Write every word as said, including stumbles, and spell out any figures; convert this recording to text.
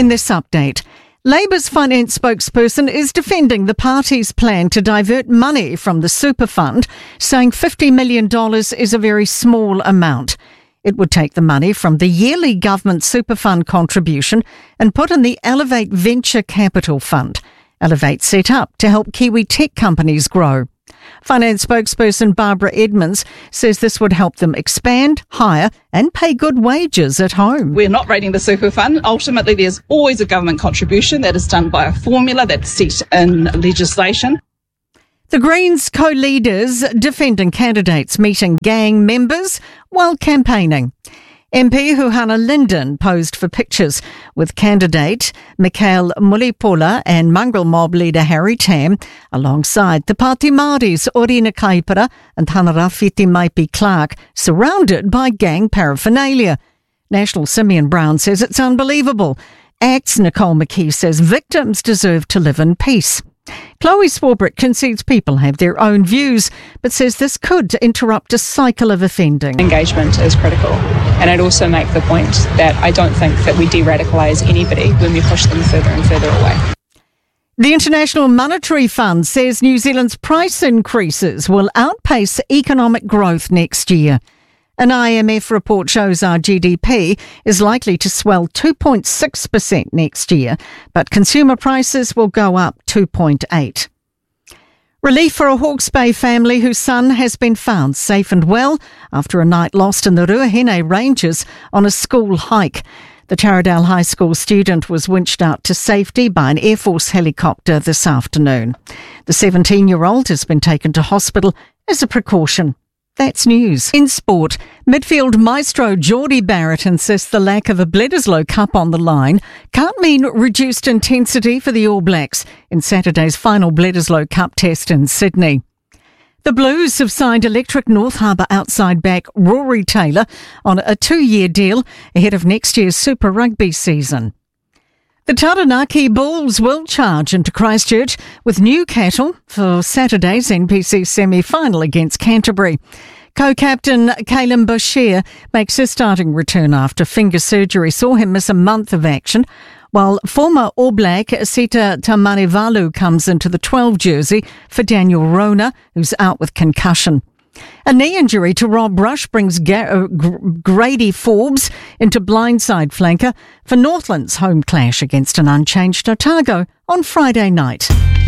In this update, Labour's finance spokesperson is defending the party's plan to divert money from the super fund, saying fifty million dollars is a very small amount. It would take the money from the yearly government super fund contribution and put in the Elevate Venture Capital Fund. Elevate set up to help Kiwi tech companies grow. Finance spokesperson Barbara Edmonds says this would help them expand, hire and pay good wages at home. We're not raiding the super fund. Ultimately, there's always a government contribution that is done by a formula that's set in legislation. The Greens co-leaders defending candidates meeting gang members while campaigning. M P Huhana Linden posed for pictures with candidate Mikhail Mulipola and mongrel mob leader Harry Tam, alongside the Pāti Māori's Orina Kaipara and Hanarāwhiti Maipi Clark, surrounded by gang paraphernalia. National Simeon Brown says it's unbelievable. Acts Nicole McKee says victims deserve to live in peace. Chloe Swarbrick concedes people have their own views, but says this could interrupt a cycle of offending. Engagement is critical, and I'd also make the point that I don't think that we de-radicalise anybody when we push them further and further away. The International Monetary Fund says New Zealand's price increases will outpace economic growth next year. An I M F report shows our G D P is likely to swell two point six percent next year, but consumer prices will go up two point eight. Relief for a Hawke's Bay family whose son has been found safe and well after a night lost in the Ruahine Ranges on a school hike. The Taradale High School student was winched out to safety by an Air Force helicopter this afternoon. The seventeen-year-old has been taken to hospital as a precaution. That's news. In sport, midfield maestro Geordie Barrett insists the lack of a Bledisloe Cup on the line can't mean reduced intensity for the All Blacks in Saturday's final Bledisloe Cup test in Sydney. The Blues have signed Electric North Harbour outside back Rory Taylor on a two-year deal ahead of next year's Super Rugby season. The Taranaki Bulls will charge into Christchurch with new cattle for Saturday's N P C semi-final against Canterbury. Co-captain Kalen Boshier makes his starting return after finger surgery saw him miss a month of action, while former All Black Sita Tamanivalu comes into the twelve jersey for Daniel Rona, who's out with concussion. A knee injury to Rob Rush brings Ga- uh, G- Grady Forbes into blindside flanker for Northland's home clash against an unchanged Otago on Friday night.